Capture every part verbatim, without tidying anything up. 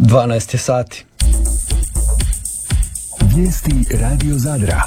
dvanaest je sati. Vijesti Radio Zadra.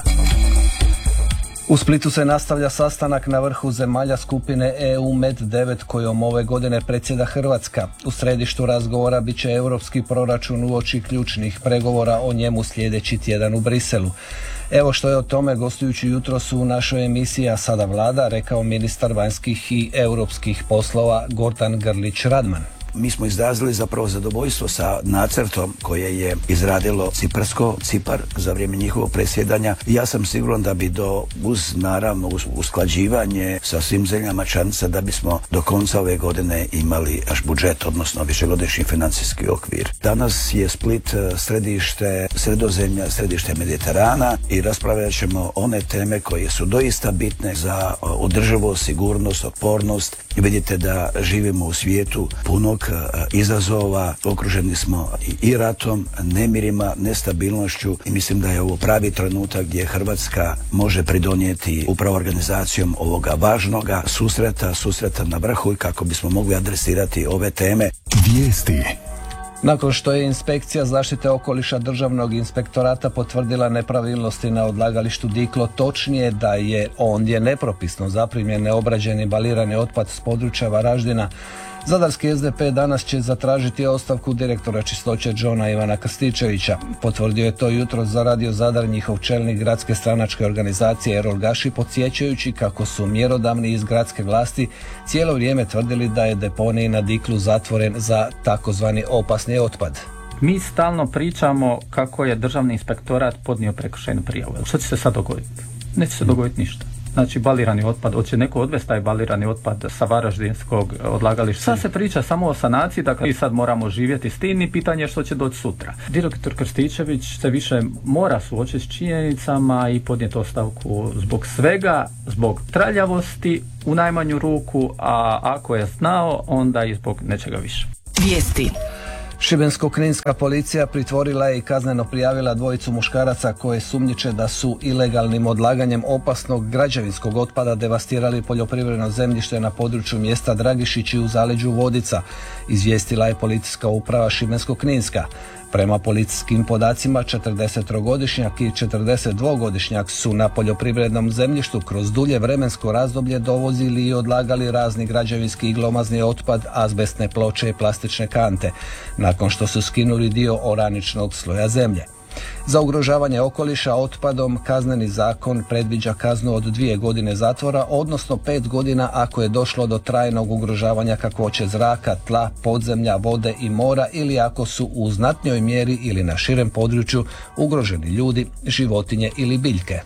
U Splitu se nastavlja sastanak na vrhu zemalja skupine E U Med devet kojom ove godine predsjeda Hrvatska. U središtu razgovora bit će europski proračun uoči ključnih pregovora o njemu sljedeći tjedan u Briselu. Evo što je o tome gostujući jutros u našoj emisiji A sada Vlada rekao ministar vanjskih i europskih poslova Gordan Grlić Radman. Mi smo izrazili zapravo zadovoljstvo sa nacrtom koje je izradilo Ciparsko, Cipar za vrijeme njihovog predsjedanja. Ja sam siguran da bi do, uz naravno uz usklađivanje sa svim zemljama članica, da bismo do konca ove godine imali naš budžet, odnosno višegodišnji financijski okvir. Danas je Split središte Sredozemlja, središte Mediterana i raspravljat ćemo one teme koje su doista bitne za održivost, sigurnost, otpornost. Vidite da živimo u svijetu punog izazova, okruženi smo i ratom, nemirima, nestabilnošću i mislim da je ovo pravi trenutak gdje Hrvatska može pridonijeti upravo organizacijom ovoga važnoga susreta, susreta na vrhu i kako bismo mogli adresirati ove teme. Vijesti. Nakon što je inspekcija zaštite okoliša Državnog inspektorata potvrdila nepravilnosti na odlagalištu Diklo, točnije da je ondje nepropisno zaprimljen neobrađeni balirani otpad s područja Varaždina, zadarski S D P danas će zatražiti ostavku direktora čistoće Džona Ivana Krstičevića. Potvrdio je to jutros za Radio Zadar njihov čelnik gradske stranačke organizacije Erol Gaši, podsjećajući kako su mjerodavni iz gradske vlasti cijelo vrijeme tvrdili da je deponij na Diklu zatvoren za takozvani opasni otpad. Mi stalno pričamo kako je Državni inspektorat podnio prekršajnu prijavu. Što će se sad dogoditi? Neće se dogoditi ništa. Znači balirani otpad, hoće neko odvesti taj balirani otpad sa varaždinskog odlagališta. Sad se priča samo o sanaciji, dakle mi sad moramo živjeti s tim i pitanje je što će doći sutra. Direktor Krstičević se više mora suočiti s činjenicama i podnijeti ostavku zbog svega, zbog traljavosti u najmanju ruku, a ako je znao, onda i zbog nečega više. Vijesti. Šibensko-kninska policija pritvorila je i kazneno prijavila dvojicu muškaraca koje sumnjiče da su ilegalnim odlaganjem opasnog građevinskog otpada devastirali poljoprivredno zemljište na području mjesta Dragišići u zaleđu Vodica, izvijestila je policijska uprava Šibensko-kninska. Prema policijskim podacima četrdesetogodišnjak i četrdesetdvogodišnjak su na poljoprivrednom zemljištu kroz dulje vremensko razdoblje dovozili i odlagali razni građevinski i glomazni otpad, azbestne ploče i plastične kante, nakon što su skinuli dio oraničnog sloja zemlje. Za ugrožavanje okoliša otpadom kazneni zakon predviđa kaznu od dvije godine zatvora, odnosno pet godina ako je došlo do trajnog ugrožavanja kakvoće zraka, tla, podzemlja, vode i mora ili ako su u znatnjoj mjeri ili na širem području ugroženi ljudi, životinje ili biljke.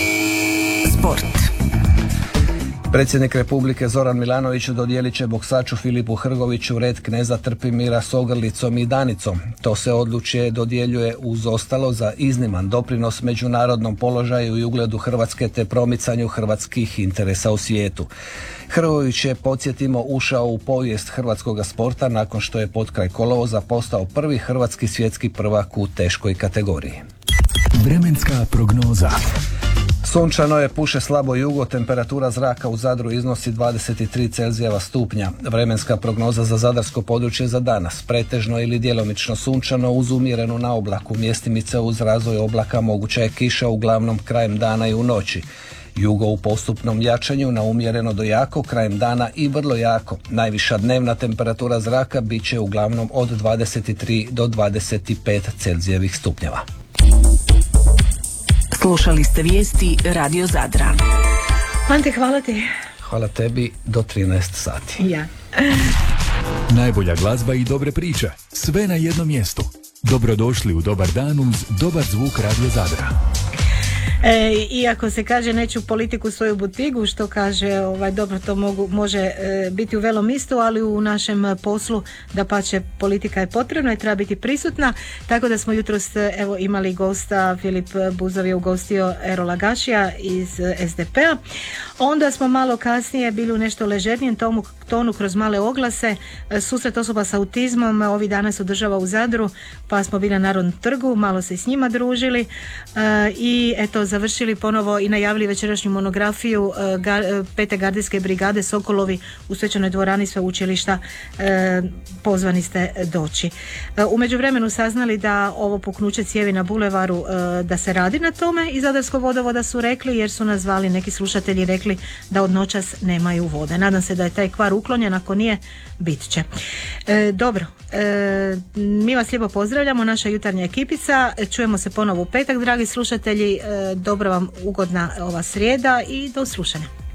Sport. Predsjednik Republike Zoran Milanović dodijelit će boksaču Filipu Hrgoviću red kneza Trpimira s ogrlicom i danicom. To se odlučje dodjeljuje uz ostalo za izniman doprinos međunarodnom položaju i ugledu Hrvatske te promicanju hrvatskih interesa u svijetu. Hrgović je, podsjetimo, ušao u povijest hrvatskog sporta nakon što je potkraj kolovoza postao prvi hrvatski svjetski prvak u teškoj kategoriji. Vremenska prognoza. Sunčano je, puše slabo jugo, temperatura zraka u Zadru iznosi dvadeset tri Celzijeva stupnja. Vremenska prognoza za zadarsko područje za danas: pretežno ili djelomično sunčano uz umjerenu naoblaku, mjestimice uz razvoj oblaka, moguća je kiša uglavnom krajem dana i u noći. Jugo u postupnom jačanju na umjereno do jako krajem dana i vrlo jako. Najviša dnevna temperatura zraka bit će uglavnom od dvadeset tri do dvadeset pet Celzijevih stupnjeva. Slušali ste vijesti Radio Zadra. Ante, hvala ti. Hvala tebi, do trinaest sati. Ja. Najbolja glazba i dobre priče. Sve na jednom mjestu. Dobrodošli u Dobar dan uz dobar zvuk Radio Zadra. E, iako se kaže neću politiku svoju butigu, što kaže ovaj, dobro, to mogu, može e, biti u velom istu, ali u našem poslu dapače politika je potrebna i treba biti prisutna, tako da smo jutros evo imali gosta. Filip Buzov je ugostio Erola Gašija iz S D P-a. Onda smo malo kasnije bili u nešto ležernijem tomu, tonu kroz male oglase. Susret osoba s autizmom ovih dana se održava u Zadru, pa smo bili na Narodnom trgu, malo se s njima družili e, i eto završili ponovo i najavili večerašnju monografiju e, ga, pete gardijske brigade Sokolovi u svečanoj dvorani sveučilišta. E, pozvani ste doći. E, u međuvremenu saznali da ovo puknuće cijevi na bulevaru, e, da se radi na tome, i Zadarskog vodovoda su rekli, jer su nas zvali neki slušatelji, rekli da od noćas nemaju vode. Nadam se da je taj kvar uklonjen, ako nije, bit će. E, dobro, e, mi vas lijepo pozdravljamo, naša jutarnja ekipica. Čujemo se ponovo u petak, dragi slušatelji. E, dobro vam ugodna ova srijeda i do slušanja.